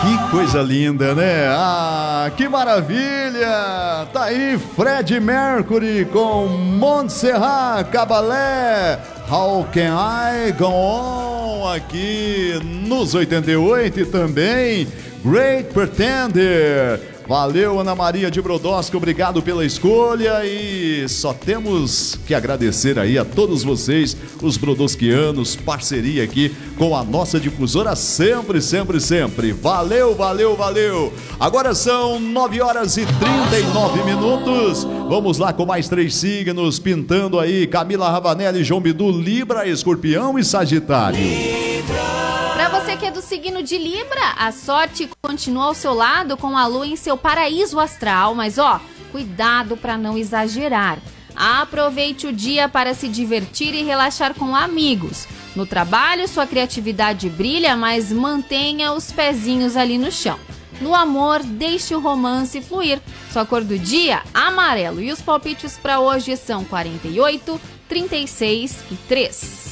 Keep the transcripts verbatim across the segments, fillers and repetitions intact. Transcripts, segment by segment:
Que coisa linda, né? Ah, que maravilha! Tá aí Fred Mercury com Montserrat Caballé. How Can I Go On? Aqui nos oitenta e oito e também Great Pretender. Valeu, Ana Maria de Brodowski, obrigado pela escolha e só temos que agradecer aí a todos vocês, os brodowskianos, parceria aqui com a nossa difusora sempre, sempre, sempre. Valeu, valeu, valeu. Agora são nove horas e trinta e nove minutos. Vamos lá com mais três signos pintando aí: Camila Ravanelli, João Bidu, Libra, Escorpião e Sagitário. Para você que é do signo de Libra, a sorte continua ao seu lado com a lua em seu paraíso astral, mas ó, cuidado para não exagerar. Aproveite o dia para se divertir e relaxar com amigos. No trabalho, sua criatividade brilha, mas mantenha os pezinhos ali no chão. No amor, deixe o romance fluir. Sua cor do dia, amarelo. E os palpites para hoje são quarenta e oito, trinta e seis e três.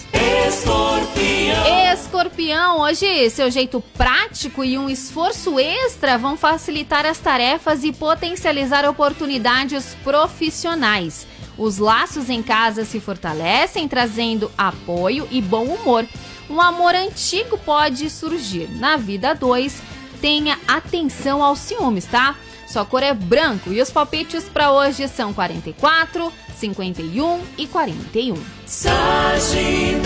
Escorpião. Escorpião, hoje seu jeito prático e um esforço extra vão facilitar as tarefas e potencializar oportunidades profissionais. Os laços em casa se fortalecem, trazendo apoio e bom humor. Um amor antigo pode surgir. Na vida dois, tenha atenção aos ciúmes, tá? Sua cor é branco e os palpites para hoje são quarenta e quatro, cinquenta e um e quarenta e um. Sagitário.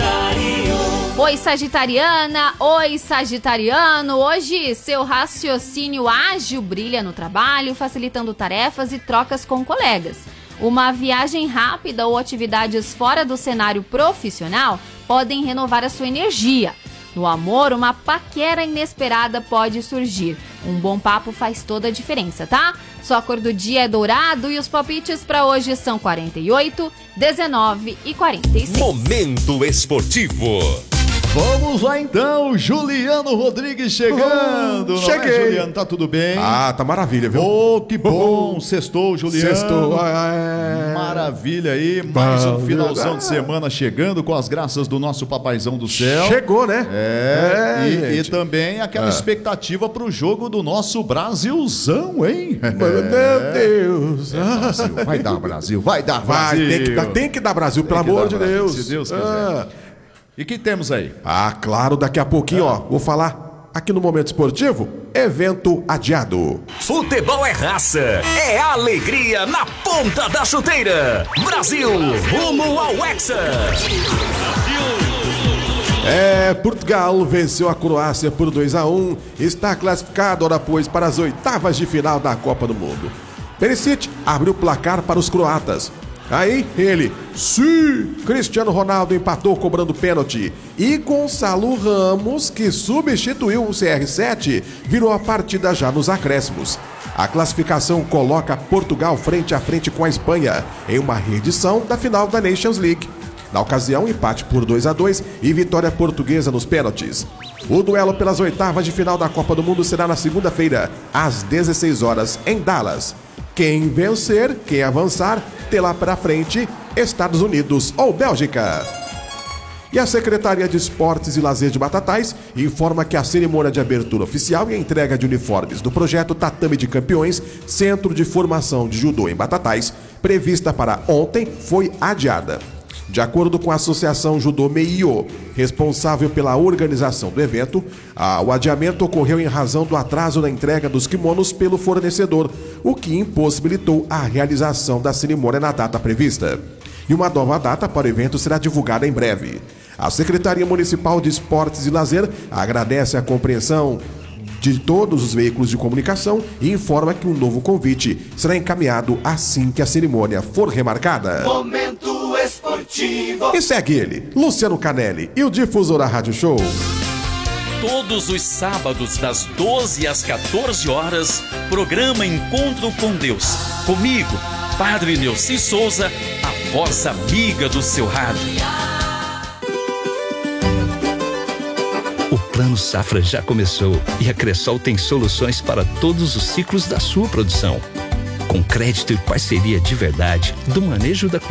Oi, Sagitariana. Oi, Sagitariano. Hoje seu raciocínio ágil brilha no trabalho, facilitando tarefas e trocas com colegas. Uma viagem rápida ou atividades fora do cenário profissional podem renovar a sua energia. No amor, uma paquera inesperada pode surgir. Um bom papo faz toda a diferença, tá? Sua cor do dia é dourado e os palpites para hoje são quarenta e oito, dezenove e quarenta e seis. Momento esportivo. Vamos lá então, Juliano Rodrigues chegando. Oh, cheguei. É, Juliano, tá tudo bem? Ah, tá maravilha, viu? Oh, que bom. Oh, sextou, Juliano. Sextou. É... Maravilha aí. Mais um finalzão de semana chegando com as graças do nosso papaizão do céu. Chegou, né? É, é e, e também aquela é. expectativa pro jogo do nosso Brasilzão, hein? Meu Deus. É, Brasil. Vai dar Brasil, vai dar vai, Brasil. Tem que dar, tem que dar Brasil, tem pelo amor de Brasil, Deus. Se Deus quiser. Ah. E que temos aí? Ah, claro, daqui a pouquinho, é. ó, vou falar aqui no Momento Esportivo, evento adiado. Futebol é raça, é alegria na ponta da chuteira. Brasil, rumo ao Hexa. É, Portugal venceu a Croácia por dois a um, está classificado, ora pois, para as oitavas de final da Copa do Mundo. Perisic abriu o placar para os croatas. Aí ele, sim, Cristiano Ronaldo empatou cobrando pênalti e Gonçalo Ramos, que substituiu o C R sete, virou a partida já nos acréscimos. A classificação coloca Portugal frente a frente com a Espanha em uma reedição da final da Nations League. Na ocasião, empate por dois a dois e vitória portuguesa nos pênaltis. O duelo pelas oitavas de final da Copa do Mundo será na segunda-feira, às dezesseis horas, em Dallas. Quem vencer, quem avançar, tem lá pra frente Estados Unidos ou Bélgica. E a Secretaria de Esportes e Lazer de Batatais informa que a cerimônia de abertura oficial e a entrega de uniformes do projeto Tatame de Campeões, Centro de Formação de Judô em Batatais, prevista para ontem, foi adiada. De acordo com a Associação Judô Meio, responsável pela organização do evento, o adiamento ocorreu em razão do atraso na entrega dos kimonos pelo fornecedor, o que impossibilitou a realização da cerimônia na data prevista. E uma nova data para o evento será divulgada em breve. A Secretaria Municipal de Esportes e Lazer agradece a compreensão de todos os veículos de comunicação e informa que um novo convite será encaminhado assim que a cerimônia for remarcada. Momento Esportivo. E segue ele, Luciano Canelli e o Difusora Rádio Show. Todos os sábados, das doze às quatorze horas, programa Encontro com Deus. Comigo, Padre Neuci Souza, a voz amiga do seu rádio. O Plano Safra já começou e a Cressol tem soluções para todos os ciclos da sua produção. Com crédito e parceria de verdade do manejo da